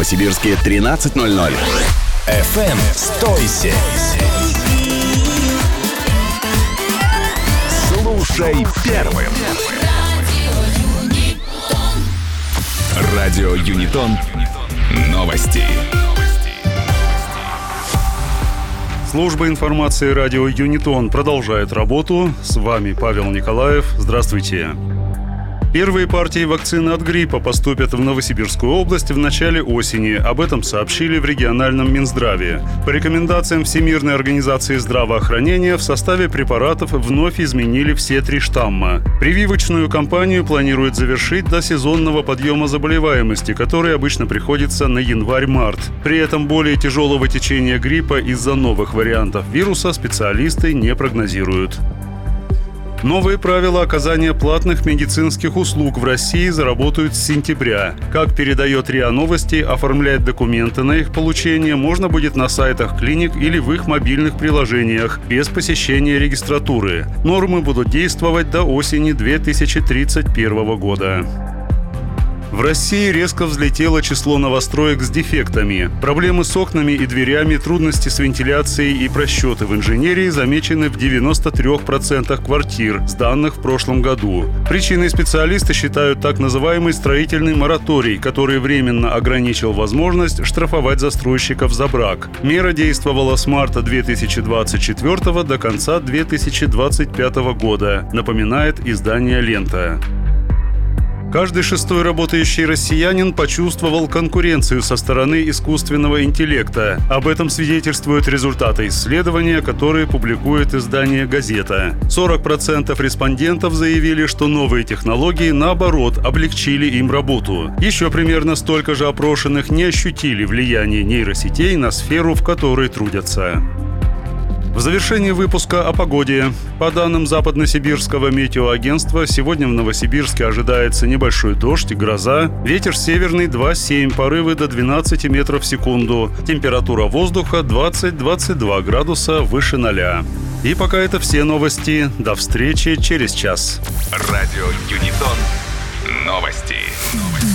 Новосибирске 13:00. FM 107. Слушай первым. Радио Юнитон. Новости. Служба информации радио Юнитон продолжает работу. С вами Павел Николаев. Здравствуйте. Первые партии вакцины от гриппа поступят в Новосибирскую область в начале осени. Об этом сообщили в региональном Минздраве. По рекомендациям Всемирной организации здравоохранения в составе препаратов вновь изменили все 3 штамма. Прививочную кампанию планируют завершить до сезонного подъема заболеваемости, который обычно приходится на январь-март. При этом более тяжелого течения гриппа из-за новых вариантов вируса специалисты не прогнозируют. Новые правила оказания платных медицинских услуг в России заработают с сентября. Как передает РИА Новости, оформлять документы на их получение можно будет на сайтах клиник или в их мобильных приложениях, без посещения регистратуры. Нормы будут действовать до осени 2031 года. В России резко взлетело число новостроек с дефектами. Проблемы с окнами и дверями, трудности с вентиляцией и просчеты в инженерии замечены в 93% квартир, с данных в прошлом году. Причиной специалисты считают так называемый строительный мораторий, который временно ограничил возможность штрафовать застройщиков за брак. Мера действовала с марта 2024 до конца 2025 года, напоминает издание «Лента». Каждый 6-й работающий россиянин почувствовал конкуренцию со стороны искусственного интеллекта. Об этом свидетельствуют результаты исследования, которые публикует издание «Газета». 40% респондентов заявили, что новые технологии, наоборот, облегчили им работу. Еще примерно столько же опрошенных не ощутили влияние нейросетей на сферу, в которой трудятся. В завершении выпуска о погоде. По данным Западносибирского метеоагентства, сегодня в Новосибирске ожидается небольшой дождь и гроза. Ветер северный 2,7, порывы до 12 метров в секунду. Температура воздуха 20-22 градуса выше 0. И пока это все новости. До встречи через час. Радио Юнитон. Новости.